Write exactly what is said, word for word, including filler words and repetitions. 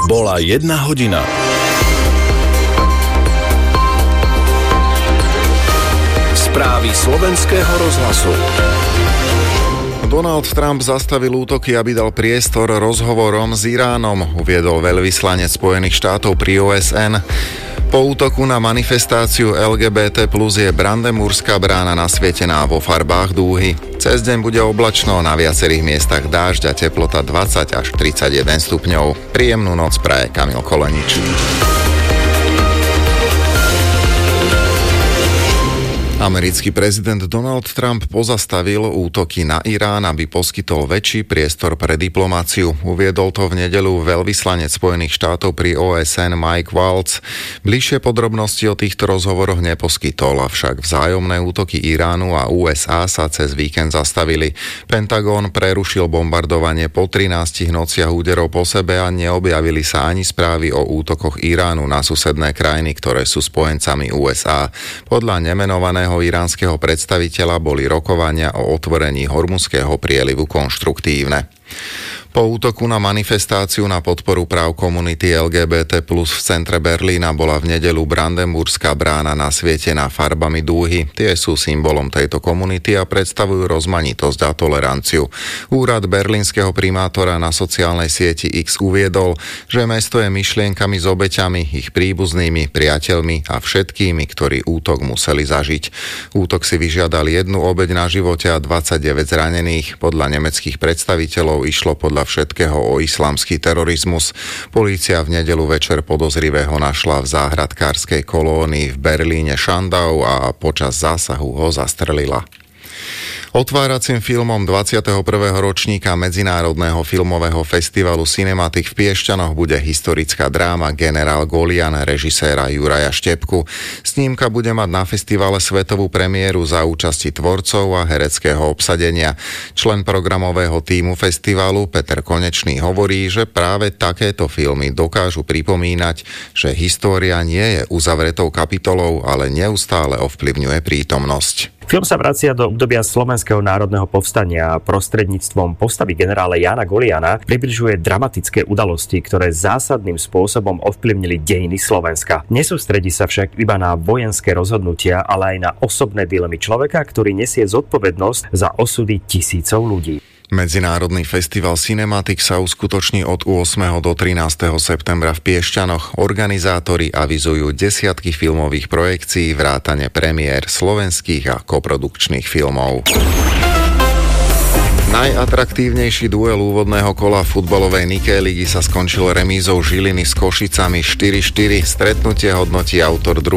Bola jedna hodina. Správy slovenského rozhlasu. Donald Trump zastavil útoky, aby dal priestor rozhovorom s Iránom, uviedol veľvyslanec Spojených štátov pri ó es en. Po útoku na manifestáciu el gé bé té plus je Brandenburská brána nasvietená vo farbách dúhy. Cez deň bude oblačno, na viacerých miestach dážď a teplota dvadsať až tridsaťjeden stupňov. Príjemnú noc praje Kamil Kolenič. Americký prezident Donald Trump pozastavil útoky na Irán, aby poskytol väčší priestor pre diplomáciu. Uviedol to v nedeľu veľvyslanec Spojených štátov pri ó es en Mike Waltz. Bližšie podrobnosti o týchto rozhovoroch neposkytol, avšak vzájomné útoky Iránu a ú es á sa cez víkend zastavili. Pentagon prerušil bombardovanie po trinástich nociach úderov po sebe a neobjavili sa ani správy o útokoch Iránu na susedné krajiny, ktoré sú spojencami ú es á. Podľa nemenovaného iránskeho predstaviteľa boli rokovania o otvorení Hormuzského prielivu konštruktívne. Po útoku na manifestáciu na podporu práv komunity el gé bé té plus v centre Berlína bola v nedeľu Brandenburská brána nasvietená farbami dúhy. Tie sú symbolom tejto komunity a predstavujú rozmanitosť a toleranciu. Úrad berlínskeho primátora na sociálnej sieti X uviedol, že mesto je myšlienkami s obeťami, ich príbuznými, priateľmi a všetkými, ktorí útok museli zažiť. Útok si vyžiadal jednu obeť na živote a dvadsaťdeväť zranených. Podľa nemeckých predstaviteľov išlo podľa všetkého o islamský terorizmus. Polícia v nedeľu večer podozrivého našla v záhradkárskej kolónii v Berlíne Schandau a počas zásahu ho zastrelila. Otváracím filmom dvadsiateho prvého ročníka Medzinárodného filmového festivalu Cinematic v Piešťanoch bude historická dráma Generál Golian režiséra Juraja Štepku. Snímka bude mať na festivale svetovú premiéru za účasti tvorcov a hereckého obsadenia. Člen programového tímu festivalu Peter Konečný hovorí, že práve takéto filmy dokážu pripomínať, že história nie je uzavretou kapitolou, ale neustále ovplyvňuje prítomnosť. Film sa vracia do obdobia Slovenského národného povstania a prostredníctvom postavy generála Jána Goliana približuje dramatické udalosti, ktoré zásadným spôsobom ovplyvnili dejiny Slovenska. Nesústredí sa však iba na vojenské rozhodnutia, ale aj na osobné dilemy človeka, ktorý nesie zodpovednosť za osudy tisícov ľudí. Medzinárodný festival Cinematic sa uskutoční od ôsmeho do trinásteho septembra v Piešťanoch. Organizátori avizujú desiatky filmových projekcií, vrátane premiér slovenských a koprodukčných filmov. Najatraktívnejší duel úvodného kola futbalovej Nike ligy sa skončil remízou Žiliny s Košicami štyri štyri. Stretnutie hodnotí autor